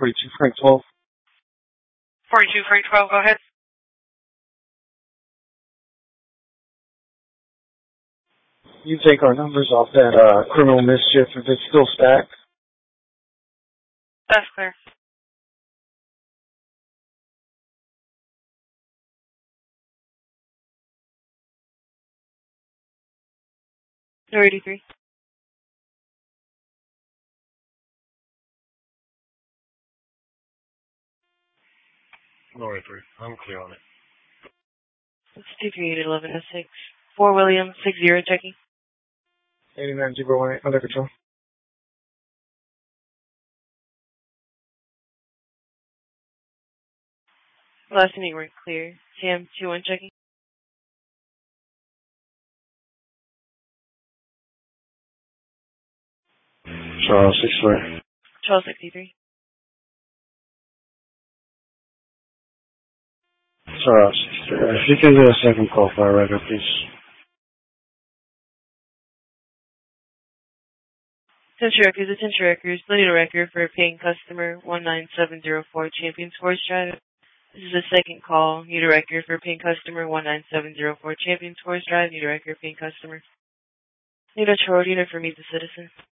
42 Frank 12. 42 Frank 12, go ahead. You take our numbers off that criminal mischief if it's still stacked. That's clear. No 83. No 83. I'm clear on it. It's 23811 4 William 60 checking. 8901 under control. Last name weren't clear. Sam 21 checking. Charles 63. Charles 63. Charles 63. If you can do a second call for a record, please. 10 Records, Attention Records, Lydia Record for paying customer 19704 Champion Sports Drive. This is the second call. Need a record for paying customer 19704 Champion Sports Drive. Need a record paying customer. Need a chart unit for Meet the Citizen.